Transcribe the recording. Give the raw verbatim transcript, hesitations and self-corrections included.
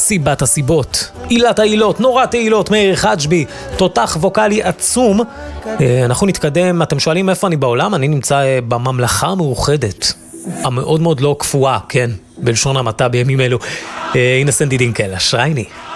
סיבת הסיבות, עילת העילות, נורא תהילות, מאיר חג'בי, תותח ווקלי עצום. אנחנו נתקדם, אתם שואלים איפה אני בעולם? אני נמצא בממלכה המאוחדת, המאוד מאוד לא קפואה, כן, בלשון המעטה בימים אלו. הנה סנדי דינקל, אשרייני.